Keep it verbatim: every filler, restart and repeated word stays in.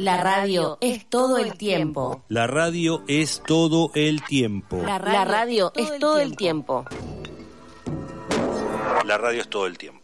La radio es todo el tiempo. La radio es todo el tiempo. La radio, La radio es todo el tiempo. La radio es todo el tiempo.